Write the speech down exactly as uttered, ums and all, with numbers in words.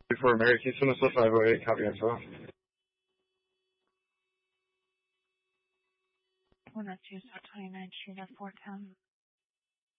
For American Missile five oh eight, copy info. one oh two, South twenty-ninth Street at four ten.